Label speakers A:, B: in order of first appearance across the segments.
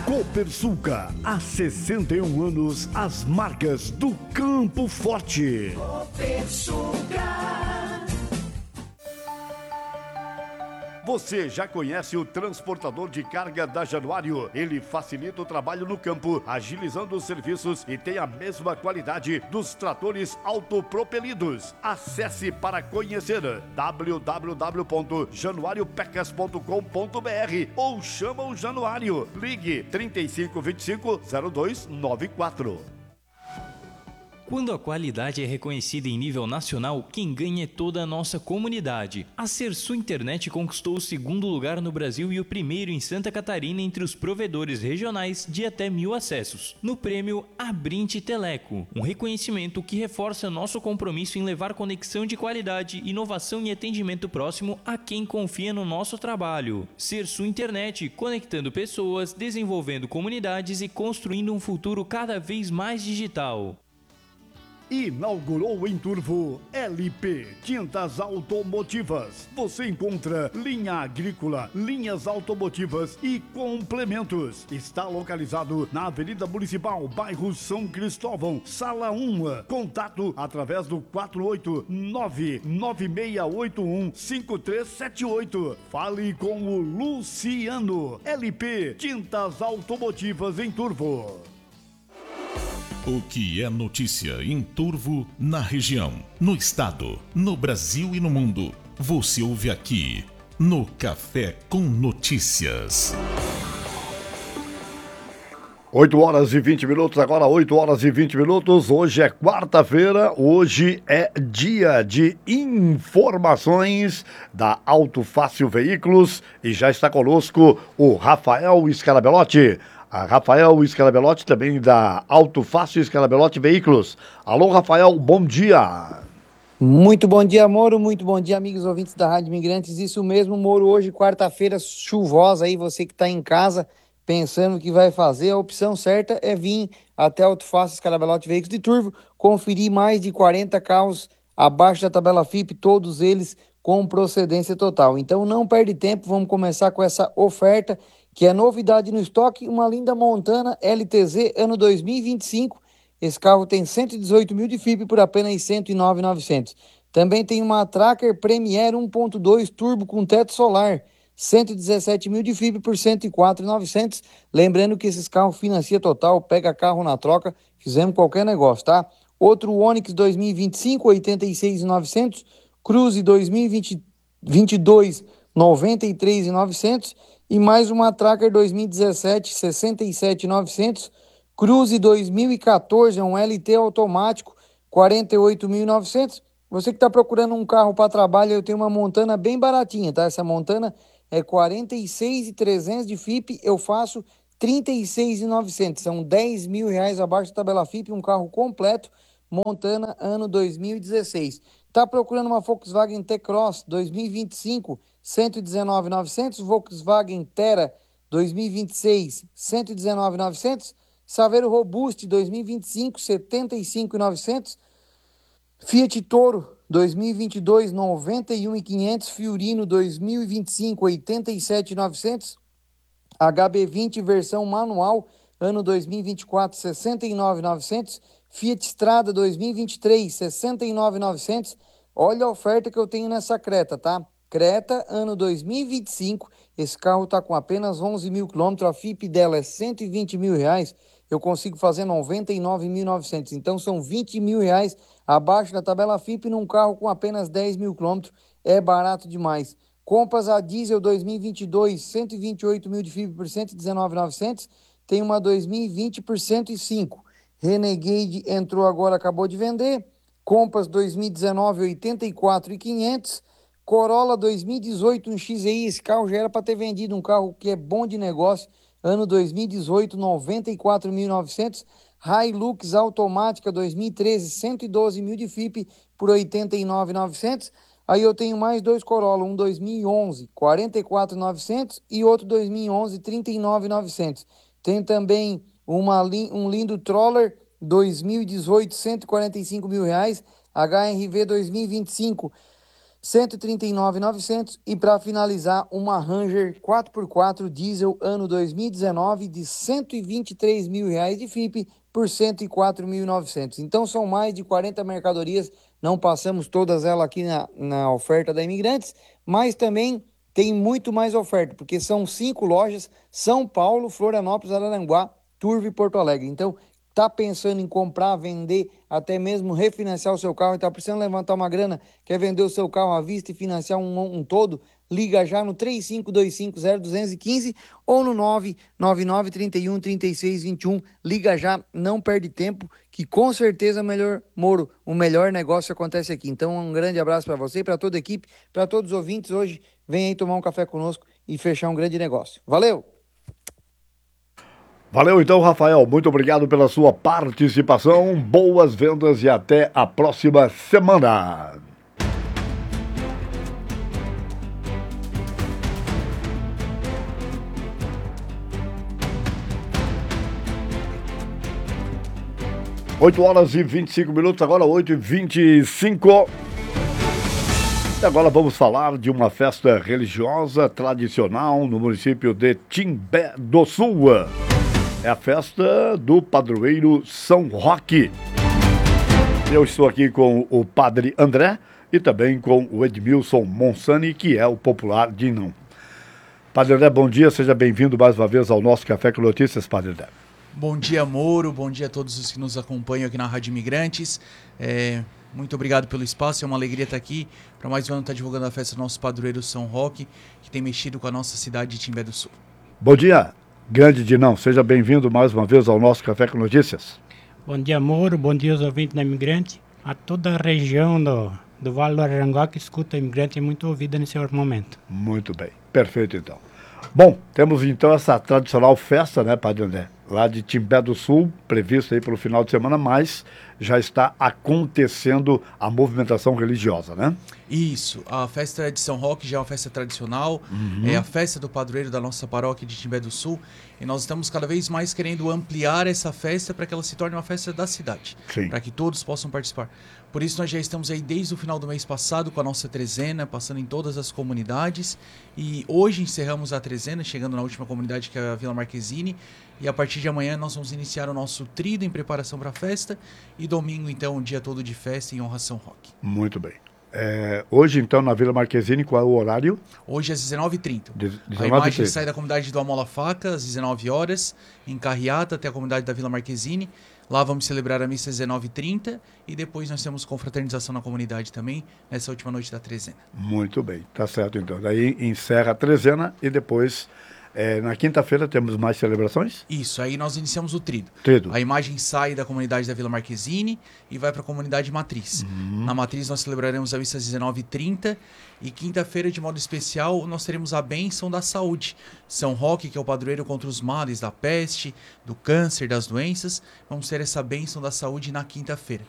A: Copersucar, há 61 anos, as marcas do Campo Forte. Copersucar. Você já conhece o transportador de carga da Januário? Ele facilita o trabalho no campo, agilizando os serviços e tem a mesma qualidade dos tratores autopropelidos. Acesse para conhecer www.januariopecas.com.br ou chama o Januário. Ligue 3525-0294.
B: Quando a qualidade é reconhecida em nível nacional, quem ganha é toda a nossa comunidade. A Sersu Internet conquistou o segundo lugar no Brasil e o primeiro em Santa Catarina entre os provedores regionais de até 1.000 acessos, no prêmio Abrinte Teleco, um reconhecimento que reforça nosso compromisso em levar conexão de qualidade, inovação e atendimento próximo a quem confia no nosso trabalho. Sersu Internet, conectando pessoas, desenvolvendo comunidades e construindo um futuro cada vez mais digital.
A: Inaugurou em Turvo LP Tintas Automotivas. Você encontra linha agrícola, linhas automotivas e complementos. Está localizado na Avenida Municipal, bairro São Cristóvão, Sala 1. Contato através do 489-9681-5378. Fale com o Luciano. LP Tintas Automotivas em Turvo.
C: O que é notícia em Turvo, na região, no estado, no Brasil e no mundo, você ouve aqui no Café com Notícias.
A: 8 horas e 20 minutos, agora 8 horas e 20 minutos. Hoje é quarta-feira, hoje é dia de informações da Auto Fácil Veículos e já está conosco o Rafael Scarabelotti. A Rafael Scarabelotti, também da Auto Fácil Scarabelotti Veículos. Alô, Rafael, bom dia.
D: Muito bom dia, Moro, muito bom dia, amigos ouvintes da Rádio Imigrantes. Isso mesmo, Moro, hoje, quarta-feira chuvosa aí, você que está em casa pensando o que vai fazer, a opção certa é vir até a Auto Fácil Scarabelotti Veículos de Turvo, conferir mais de 40 carros abaixo da tabela FIP, todos eles com procedência total. Então não perde tempo, vamos começar com essa oferta, que é novidade no estoque, uma linda Montana LTZ ano 2025. Esse carro tem 118 mil de FIP por apenas 109.900. Também tem uma Tracker Premier 1.2 turbo com teto solar, 117 mil de FIP por 104.900. Lembrando que esses carros financia total, pega carro na troca, fizemos qualquer negócio, tá? Outro Onix 2025, 86.900. Cruze 2022, 93.900. E mais uma Tracker 2017, 67.900. Cruze 2014, um LT automático, 48.900. Você que está procurando um carro para trabalho, eu tenho uma Montana bem baratinha, tá? Essa Montana é 46.300 de FIP, eu faço 36.900. São 10 mil reais abaixo da tabela FIP, um carro completo, Montana, ano 2016. Está procurando uma Volkswagen T-Cross 2025, 119.900, Volkswagen Tera 2026, 119.900, Saveiro Robust 2025, 75.900, Fiat Toro 2022, 91.500, Fiorino 2025, 87.900, HB20 versão manual, ano 2024, 69.900, Fiat Strada 2023, 69.900. Olha a oferta que eu tenho nessa Creta, tá? Creta, ano 2025, esse carro tá com apenas 11 mil quilômetros, a FIP dela é 120 mil reais, eu consigo fazer 99.900, então são 20 mil reais abaixo da tabela FIP num carro com apenas 10 mil quilômetros, é barato demais. Compass a diesel 2022, 128 mil de FIP por 119.900, tem uma 2020 por 105. Renegade entrou agora, acabou de vender. Compass 2019, 84.500. Corolla 2018, um XEI, esse carro já era para ter vendido, um carro que é bom de negócio. Ano 2018, 94.900. Hilux automática 2013, 112 mil de FIP por 89.900. Aí eu tenho mais dois Corolla, um 2011, 44.900 e outro 2011, 39.900. Tem também um lindo Troller 2018, 145 mil reais. HRV 2025, 139.900. E para finalizar, uma Ranger 4x4 diesel ano 2019 de R$123 mil de FIPE por 104.900. Então são mais de 40 mercadorias, não passamos todas elas aqui na oferta da Imigrantes, mas também tem muito mais oferta, porque são 5 lojas: São Paulo, Florianópolis, Araranguá, Turvo e Porto Alegre. Então, tá pensando em comprar, vender, até mesmo refinanciar o seu carro e tá precisando levantar uma grana, quer vender o seu carro à vista e financiar um todo, liga já no 35250215 ou no 999313621. Liga já, não perde tempo, que com certeza Moro, o melhor negócio acontece aqui. Então, um grande abraço para você, para toda a equipe, para todos os ouvintes. Hoje, vem aí tomar um café conosco e fechar um grande negócio. Valeu!
A: Valeu então, Rafael. Muito obrigado pela sua participação. Boas vendas e até a próxima semana. Oito horas e 25 minutos, agora 8h25. E agora vamos falar de uma festa religiosa tradicional no município de Timbé do Sul. É a festa do padroeiro São Roque. Eu estou aqui com o padre André e também com o Edmilson Monsani, que é o popular Dinão. Padre André, bom dia, seja bem-vindo mais uma vez ao nosso Café com Notícias, Padre André.
E: Bom dia, Moro, bom dia a todos os que nos acompanham aqui na Rádio Imigrantes. Muito obrigado pelo espaço, é uma alegria estar aqui para mais um ano estar divulgando a festa do nosso padroeiro São Roque, que tem mexido com a nossa cidade de Timbé do Sul.
A: Bom dia, grande Dinão, seja bem-vindo mais uma vez ao nosso Café com Notícias.
F: Bom dia, Moro, bom dia aos ouvintes da Imigrante, a toda a região do Vale do Araranguá que escuta a Imigrante é muito ouvida nesse momento.
A: Muito bem, perfeito então. Bom, temos então essa tradicional festa, né, Padre André, lá de Timbé do Sul, prevista aí pelo final de semana, mas já está acontecendo a movimentação religiosa, né?
E: Isso, a festa de São Roque já é uma festa tradicional, é a festa do padroeiro da nossa paróquia de Timbé do Sul, e nós estamos cada vez mais querendo ampliar essa festa para que ela se torne uma festa da cidade, para que todos possam participar. Por isso nós já estamos aí desde o final do mês passado com a nossa trezena, passando em todas as comunidades, e hoje encerramos a trezena, chegando na última comunidade, que é a Vila Marquezine, e a partir de amanhã nós vamos iniciar o nosso tríduo em preparação para a festa, e domingo então o dia todo de festa em honra a São Roque.
A: Muito bem. Hoje então na Vila Marquezine, qual é o horário?
E: Hoje às 19h30. A
A: 19h30.
E: imagem sai da comunidade do Amola Faca às 19 horas, em carreata até a comunidade da Vila Marquezine. Lá vamos celebrar a missa às 19h30 e depois nós temos confraternização na comunidade também, nessa última noite da trezena.
A: Muito bem, tá certo então. Daí encerra a trezena e depois, na quinta-feira, temos mais celebrações?
E: Isso, aí nós iniciamos o tríduo.
A: Tríduo.
E: A imagem sai da comunidade da Vila Marquezine e vai para a comunidade matriz. Na matriz nós celebraremos a missa às 19h30 e quinta-feira, de modo especial, nós teremos a bênção da saúde. São Roque, que é o padroeiro contra os males da peste, do câncer, das doenças. Vamos ter essa bênção da saúde na quinta-feira.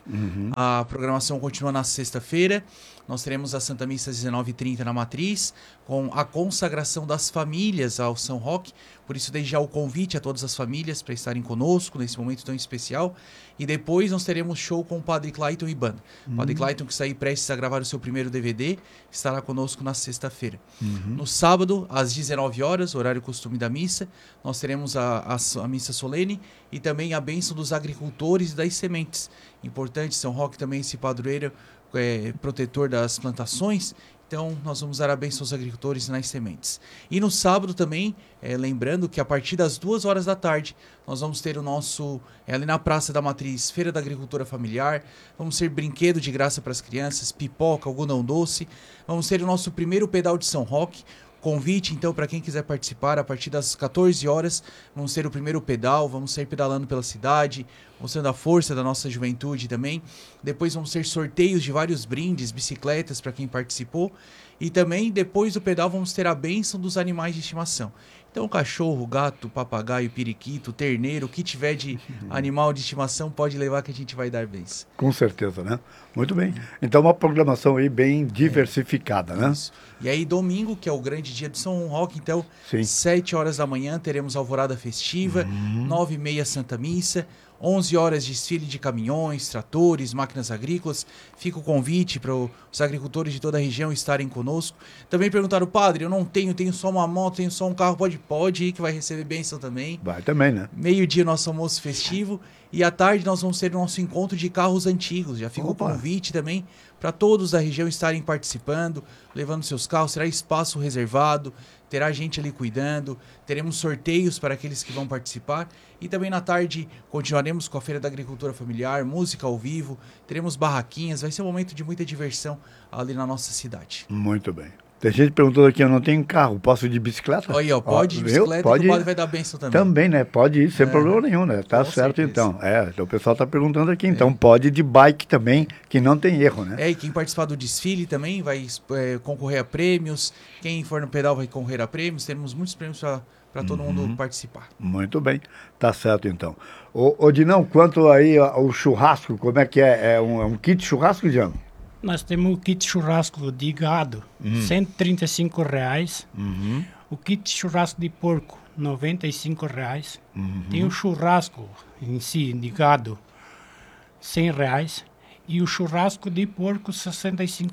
E: A programação continua na sexta-feira. Nós teremos a Santa Missa às 19h30 na matriz, com a consagração das famílias ao São Roque. Por isso, desde já o convite a todas as famílias para estarem conosco nesse momento tão especial. E depois nós teremos show com o Padre Clayton e banda. O Padre Clayton, que está aí prestes a gravar o seu primeiro DVD, estará conosco na sexta-feira. No sábado, às 19 horas, horário costume da missa, nós teremos a missa solene e também a bênção dos agricultores e das sementes. Importante, São Roque também, esse padroeiro protetor das plantações. Então, nós vamos dar a bênção aos agricultores nas sementes. E no sábado também, lembrando que a partir das 2 horas da tarde, nós vamos ter o nosso, ali na Praça da Matriz, Feira da Agricultura Familiar. Vamos ter brinquedo de graça para as crianças, pipoca, algodão doce. Vamos ter o nosso primeiro pedal de São Roque. Convite, então, para quem quiser participar, a partir das 14 horas, vamos ter o primeiro pedal, vamos ser pedalando pela cidade, mostrando a força da nossa juventude também. Depois vamos ter sorteios de vários brindes, bicicletas para quem participou. E também, depois do pedal, vamos ter a bênção dos animais de estimação. Então, cachorro, gato, papagaio, periquito, terneiro, o que tiver de animal de estimação, pode levar que a gente vai dar bênção.
A: Com certeza, né? Muito bem. Então, uma programação aí bem diversificada, né?
E: Isso. E aí, domingo, que é o grande dia do São Roque, então,
A: Sim.
E: 7 horas da manhã, teremos alvorada festiva, 9h30 Santa Missa, 11 horas desfile de caminhões, tratores, máquinas agrícolas. Fica o convite para os agricultores de toda a região estarem conosco. Também perguntaram, padre, eu não tenho só uma moto, tenho só um carro, pode ir que vai receber bênção também.
A: Vai também, né?
E: Meio-dia nosso almoço festivo e à tarde nós vamos ter o nosso encontro de carros antigos. Já fica o convite também para todos da região estarem participando, levando seus carros, terá espaço reservado, terá gente ali cuidando, teremos sorteios para aqueles que vão participar e também na tarde continuaremos com a Feira da Agricultura Familiar, música ao vivo, teremos barraquinhas, vai ser um momento de muita diversão ali na nossa cidade.
A: Muito bem. Tem gente perguntando aqui, eu não tenho carro, posso ir de bicicleta?
E: Aí, ó, pode ir de bicicleta,
A: pode
E: que o padre vai dar bênção também.
A: Também, né? Pode ir, sem problema nenhum, né? Tá certo,
E: certeza.
A: então. Então o pessoal tá perguntando aqui, então pode ir de bike também, que não tem erro, né?
E: E quem participar do desfile também vai concorrer a prêmios, quem for no pedal vai concorrer a prêmios, teremos muitos prêmios para todo mundo participar.
A: Muito bem, tá certo, então. Ô Dinão, quanto aí o churrasco, como é que é? É um kit churrasco, Diano?
F: Nós temos o kit churrasco de gado, R$ 135. O kit churrasco de porco, R$ 95. Tem o churrasco em si, de gado, R$ 100. E o churrasco de porco, R$ 65.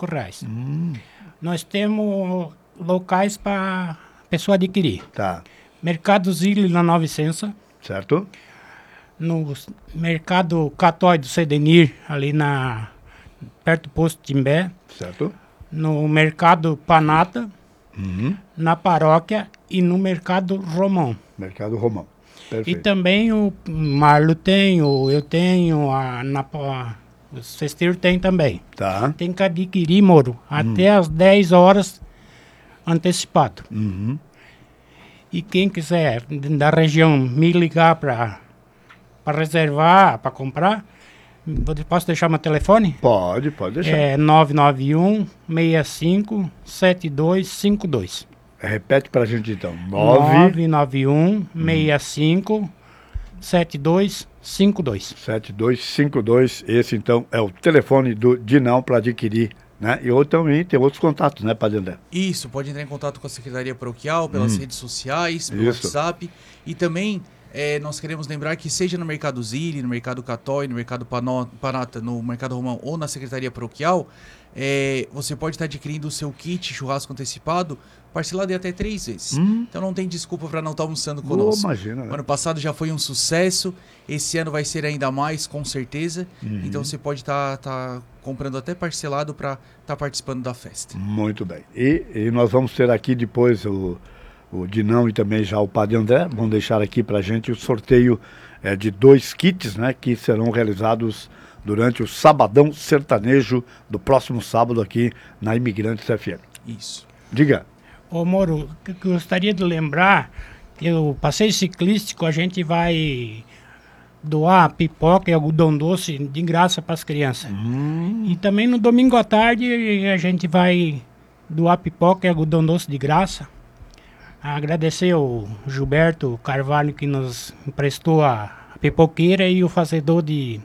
F: Nós temos locais para pessoa adquirir.
A: Tá.
F: Mercado Zilli na Nova Vicença.
A: Certo?
F: No mercado Catói do Sedenir, ali perto do posto Timbé.
A: Certo.
F: No mercado Panata, na paróquia e no mercado Romão.
A: Mercado Romão. Perfeito.
F: E também o Marlo tem, eu tenho, o Cesteiro tem também.
A: Tá.
F: Tem que adquirir, Moro, até às 10 horas antecipado. E quem quiser da região me ligar para reservar, para comprar, posso deixar meu telefone?
A: Pode deixar.
F: É 991-65-7252.
A: Repete pra gente então.
F: 991-65-7252.
A: 7252. Esse então é o telefone do Dinão para adquirir, né? E também tem outros contatos, né, Padre André?
E: Isso, pode entrar em contato com a Secretaria Paroquial, pelas redes sociais, pelo
A: Isso.
E: WhatsApp. E também nós queremos lembrar que seja no Mercado Zilli, no Mercado Catói, no Mercado Panata, no Mercado Romão ou na Secretaria Paroquial, você pode estar adquirindo o seu kit churrasco antecipado parcelado em até 3 vezes. Então não tem desculpa para não estar almoçando conosco.
A: Imagina, né?
E: O ano passado já foi um sucesso, esse ano vai ser ainda mais, com certeza. Então você pode estar comprando até parcelado para estar participando da festa.
A: Muito bem. E nós vamos ter aqui depois o Dinão e também já o Padre André vão deixar aqui pra gente o sorteio de 2 kits, né, que serão realizados durante o Sabadão Sertanejo do próximo sábado aqui na Imigrantes FM.
E: Isso.
A: Diga.
F: Ô Moro, gostaria de lembrar que o passeio ciclístico a gente vai doar pipoca e algodão doce de graça para as crianças. E também no domingo à tarde a gente vai doar pipoca e algodão doce de graça. Agradecer ao Gilberto Carvalho que nos emprestou a pipoqueira e o fazedor de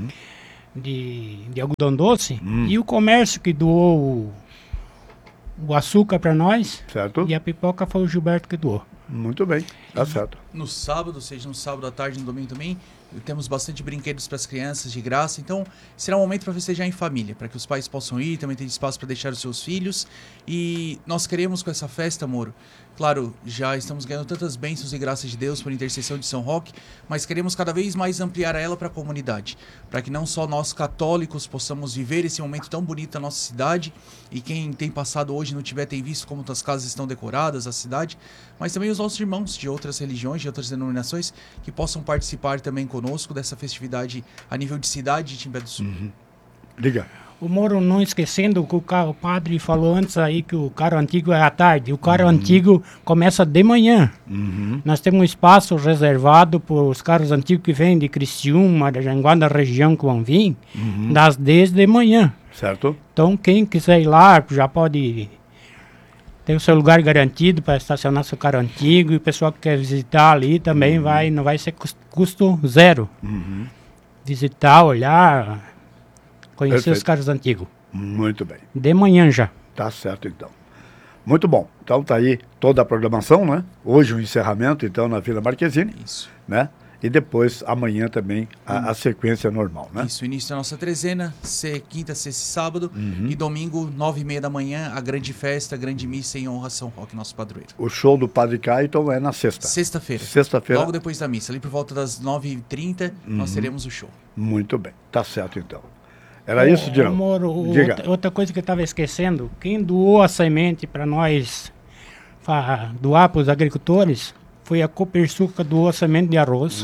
F: algodão doce. E o comércio que doou o açúcar para nós.
A: Certo?
F: E a pipoca foi o Gilberto que doou.
A: Muito bem, tá certo.
E: No sábado, seja no sábado à tarde, no domingo também, temos bastante brinquedos para as crianças de graça. Então, será um momento para festejar em família, para que os pais possam ir, também tem espaço para deixar os seus filhos. E nós queremos com essa festa, Moro, claro, já estamos ganhando tantas bênçãos e graças de Deus por intercessão de São Roque, mas queremos cada vez mais ampliar ela para a comunidade, para que não só nós católicos possamos viver esse momento tão bonito da nossa cidade, e quem tem passado hoje no Tibete tem visto como as casas estão decoradas, a cidade, mas também os nossos irmãos de outras religiões, de outras denominações, que possam participar também conosco dessa festividade a nível de cidade de Timbé do Sul.
A: Diga.
F: O Moro, não esquecendo que o padre falou antes aí que o carro antigo é à tarde. O carro antigo começa de manhã. Nós temos um espaço reservado para os carros antigos que vêm de Criciúma, da Janguá, da região que vão vir, das 10 de manhã.
A: Certo?
F: Então, quem quiser ir lá já pode ter o seu lugar garantido para estacionar seu carro antigo. E o pessoal que quer visitar ali também não vai ser custo zero. Visitar, olhar, conhecer
A: Perfeito.
F: os carros antigos.
A: Muito bem.
F: De manhã já.
A: Tá certo, então. Muito bom. Então tá aí toda a programação, né? Hoje o encerramento, então, na Vila Marquezine.
E: Isso.
A: Né? E depois, amanhã também, a sequência normal, né?
E: Isso, início da nossa trezena, quinta, sexta e sábado. E domingo, 9h30 da manhã, a grande festa, a grande missa em honra a São Roque, nosso padroeiro.
A: O show do Padre Caeton é na sexta.
E: Sexta-feira.
A: Sexta-feira.
E: Logo depois da missa, ali por volta das 9h30, nós teremos o show.
A: Muito bem. Tá certo, então. Era isso, Dirão?
F: Moro,
A: Diga.
F: outra coisa que eu estava esquecendo, quem doou a semente para nós doar para os agricultores foi a Copersuca, doou a semente de arroz.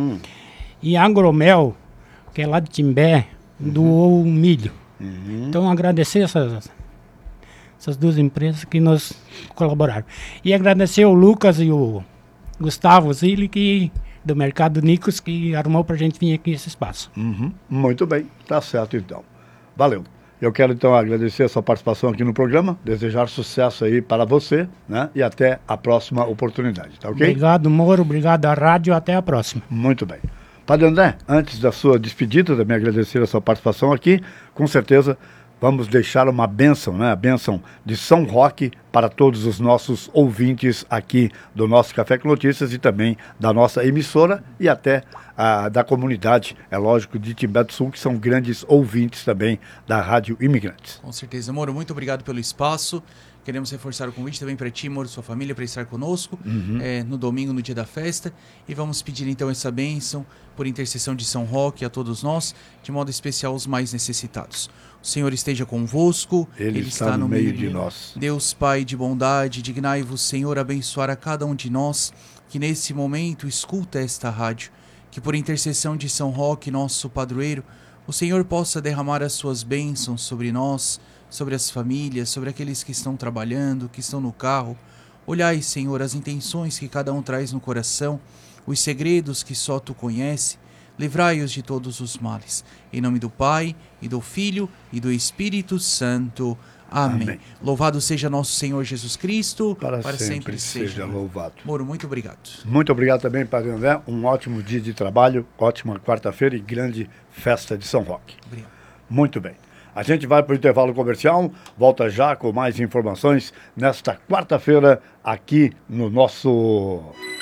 F: E a Agromel, que é lá de Timbé, doou o milho. Então agradecer essas duas empresas que nos colaboraram. E agradecer o Lucas e o Gustavo Zilli, do Mercado Nicos, que arrumou para a gente vir aqui esse espaço.
A: Muito bem, tá certo então. Valeu. Eu quero então agradecer a sua participação aqui no programa, desejar sucesso aí para você, né? E até a próxima oportunidade, tá ok?
F: Obrigado, Moro, obrigado à rádio, até a próxima.
A: Muito bem. Padre André, antes da sua despedida, também agradecer a sua participação aqui, com certeza vamos deixar uma bênção, né? A bênção de São Roque para todos os nossos ouvintes aqui do nosso Café com Notícias e também da nossa emissora e até da comunidade, é lógico, de Timbé do Sul, que são grandes ouvintes também da Rádio Imigrantes.
E: Com certeza, Moro, muito obrigado pelo espaço. Queremos reforçar o convite também para ti, Moro, sua família, para estar conosco no domingo, no dia da festa. E vamos pedir então essa bênção por intercessão de São Roque a todos nós, de modo especial os mais necessitados. O Senhor esteja convosco,
A: Ele está no meio de nós.
E: Deus Pai de bondade, dignai-vos, Senhor, abençoar a cada um de nós que nesse momento escuta esta rádio, que por intercessão de São Roque, nosso padroeiro, o Senhor possa derramar as suas bênçãos sobre nós, sobre as famílias, sobre aqueles que estão trabalhando, que estão no carro. Olhai, Senhor, as intenções que cada um traz no coração, os segredos que só Tu conhece. Livrai-os de todos os males. Em nome do Pai, e do Filho, e do Espírito Santo. Amém. Louvado seja nosso Senhor Jesus Cristo.
A: Para sempre seja louvado.
E: Moro, muito obrigado.
A: Muito obrigado também, Padre André. Um ótimo dia de trabalho, ótima quarta-feira e grande festa de São Roque.
E: Obrigado.
A: Muito bem. A gente vai para o intervalo comercial, volta já com mais informações nesta quarta-feira aqui no nosso...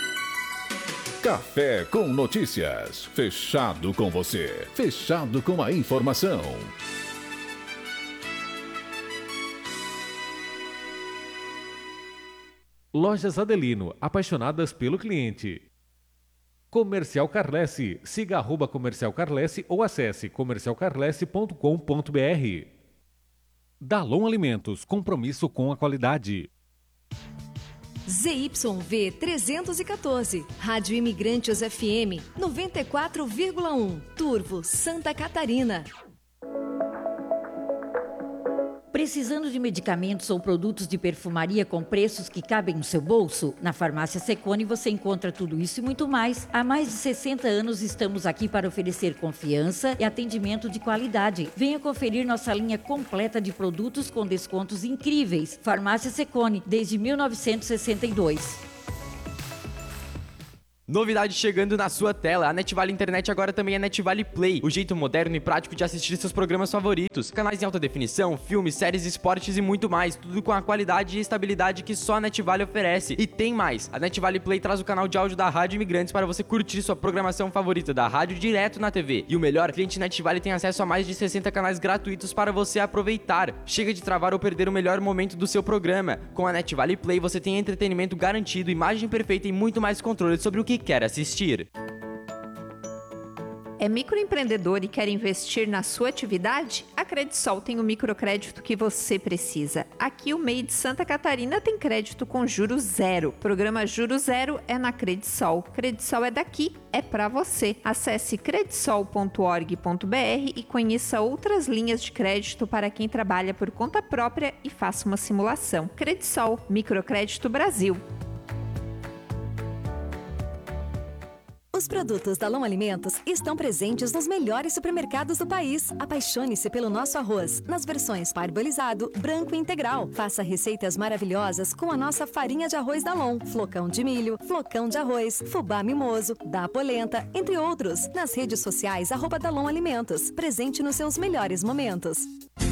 C: Café com Notícias. Fechado com você. Fechado com a informação.
G: Lojas Adelino, apaixonadas pelo cliente. Comercial Carlesse, siga @Comercial Carlesse ou acesse comercialcarlesse.com.br. Dalon Alimentos, compromisso com a qualidade.
H: ZYV 314, Rádio Imigrantes FM 94,1, Turvo, Santa Catarina.
I: Precisando de medicamentos ou produtos de perfumaria com preços que cabem no seu bolso? Na Farmácia Secone você encontra tudo isso e muito mais. Há mais de 60 anos estamos aqui para oferecer confiança e atendimento de qualidade. Venha conferir nossa linha completa de produtos com descontos incríveis. Farmácia Secone, desde 1962.
J: Novidade chegando na sua tela, a NetVale Internet agora também é NetVale Play, o jeito moderno e prático de assistir seus programas favoritos, canais em alta definição, filmes, séries, esportes e muito mais, tudo com a qualidade e estabilidade que só a NetVale oferece. E tem mais, a NetVale Play traz o canal de áudio da Rádio Imigrantes para você curtir sua programação favorita da rádio direto na TV. E o melhor, cliente NetVale tem acesso a mais de 60 canais gratuitos para você aproveitar. Chega de travar ou perder o melhor momento do seu programa. Com a NetVale Play você tem entretenimento garantido, imagem perfeita e muito mais controle sobre o que quer assistir.
K: É microempreendedor e quer investir na sua atividade? A Credisol tem o microcrédito que você precisa. Aqui o MEI de Santa Catarina tem crédito com juros zero. Programa Juros Zero é na Credisol. Credisol é daqui, é pra você. Acesse credisol.org.br e conheça outras linhas de crédito para quem trabalha por conta própria e faça uma simulação. Credisol, Microcrédito Brasil.
L: Os produtos Dalon Alimentos estão presentes nos melhores supermercados do país. Apaixone-se pelo nosso arroz, nas versões parbolizado, branco e integral. Faça receitas maravilhosas com a nossa farinha de arroz Dalon, flocão de milho, flocão de arroz, fubá mimoso, da polenta, entre outros. Nas redes sociais, @Dalon Alimentos. Presente nos seus melhores momentos.